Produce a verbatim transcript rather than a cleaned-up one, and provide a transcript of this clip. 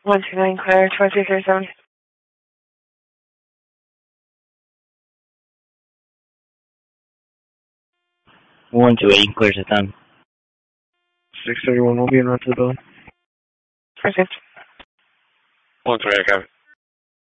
one two nine clear, two two three seven. one two eight, clear system. six thirty-one will be in route to the building. Perfect. one three eight, copy.